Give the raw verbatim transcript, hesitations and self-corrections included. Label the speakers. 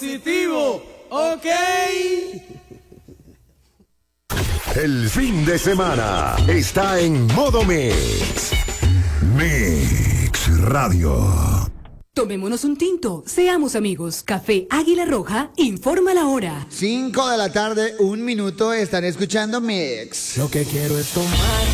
Speaker 1: Positivo, ok.
Speaker 2: El fin de semana está en modo Mix. Mix Radio.
Speaker 3: Tomémonos un tinto, seamos amigos. Café Águila Roja informa la hora.
Speaker 4: Cinco de la tarde, un minuto, están escuchando Mix.
Speaker 1: Lo que quiero es tomar